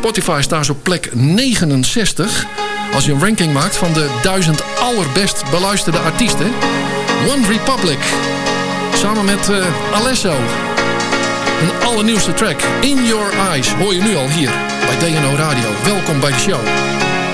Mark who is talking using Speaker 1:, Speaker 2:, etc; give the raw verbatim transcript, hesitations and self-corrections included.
Speaker 1: Spotify staan ze op plek negenenzestig. Als je een ranking maakt van de duizend allerbest beluisterde artiesten. One Republic. Samen met uh, Alesso. Een allernieuwste track. In Your Eyes. Hoor je nu al hier bij D N O Radio. Welkom bij de show.